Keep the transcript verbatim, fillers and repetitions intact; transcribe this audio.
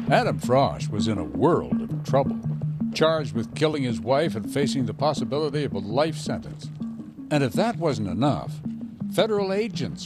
Adam Frosch was in a world of trouble, charged with killing his wife and facing the possibility of a life sentence. And if that wasn't enough, federal agents